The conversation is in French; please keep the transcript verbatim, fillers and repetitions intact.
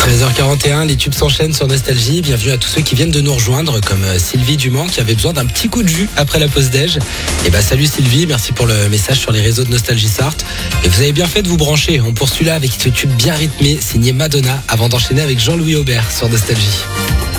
treize heures quarante et un, les tubes s'enchaînent sur Nostalgie. Bienvenue à tous ceux qui viennent de nous rejoindre, comme Sylvie Dumont qui avait besoin d'un petit coup de jus après la pause déj. Et bah salut Sylvie, merci pour le message sur les réseaux de Nostalgie Sarthe. Et vous avez bien fait de vous brancher. On poursuit là avec ce tube bien rythmé signé Madonna avant d'enchaîner avec Jean-Louis Aubert sur Nostalgie.